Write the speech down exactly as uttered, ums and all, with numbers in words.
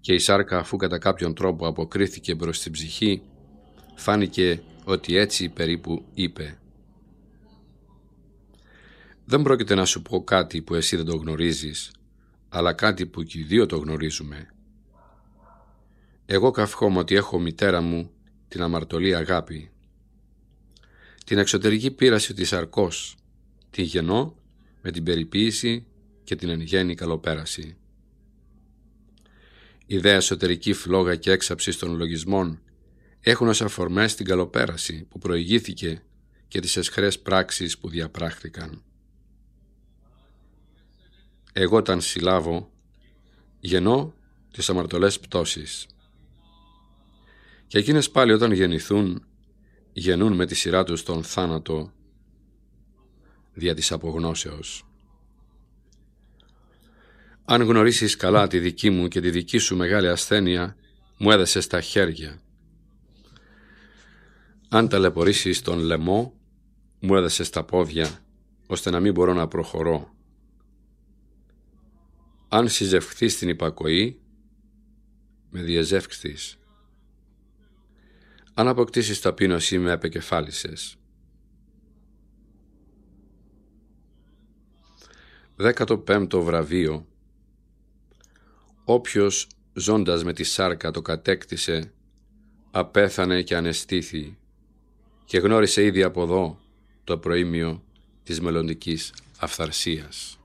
και η σάρκα, αφού κατά κάποιον τρόπο αποκρίθηκε προς την ψυχή, φάνηκε ότι έτσι περίπου είπε: «Δεν πρόκειται να σου πω κάτι που εσύ δεν το γνωρίζεις, αλλά κάτι που και οι δύο το γνωρίζουμε. Εγώ καυχόμαι ότι έχω μητέρα μου την αμαρτωλή αγάπη, την εξωτερική πείραση της σαρκός, την γεννώ με την περιποίηση και την εν γέννη καλοπέραση. Ιδέα εσωτερική φλόγα και έξαψη των λογισμών έχουν ως αφορμές την καλοπέραση που προηγήθηκε και τις εσχρές πράξεις που διαπράχθηκαν. Εγώ όταν συλλάβω, γεννώ τις αμαρτωλές πτώσεις. Και εκείνες πάλι όταν γεννηθούν, γεννούν με τη σειρά τους τον θάνατο δια της απογνώσεως. Αν γνωρίσεις καλά τη δική μου και τη δική σου μεγάλη ασθένεια, μου έδεσες τα χέρια. Αν ταλαιπωρήσεις τον λαιμό, μου έδεσες τα πόδια, ώστε να μην μπορώ να προχωρώ. Αν συζευχθείς την υπακοή, με διεζεύξεις. Αν αποκτήσεις ταπείνωση, με επεκεφάλισες. Δέκατο πέμπτο βραβείο. Όποιος ζώντας με τη σάρκα το κατέκτησε, απέθανε και ανεστήθη και γνώρισε ήδη από εδώ το προήμιο της μελλοντικής αυθαρσίας.